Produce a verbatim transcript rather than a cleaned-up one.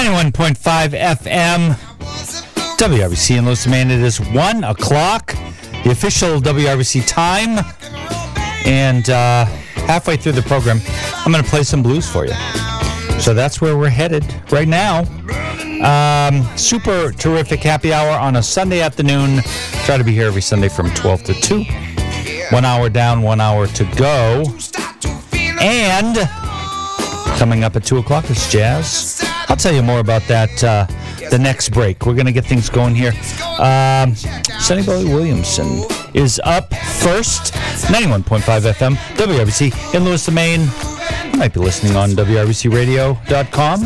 ninety-one point five F M, W R B C in Lewis, Maine. It is one o'clock, the official W R B C time. And uh, halfway through the program, I'm going to play some blues for you. So that's where we're headed right now. Um, super terrific happy hour on a Sunday afternoon. Try to be here every Sunday from twelve to two. One hour down, one hour to go. And coming up at two o'clock is jazz. I'll tell you more about that uh, the next break. We're going to get things going here. Um, Sonny Boy Williamson is up first. ninety-one point five F M, W R B C in Lewis, Maine. You might be listening on W R B C radio dot com.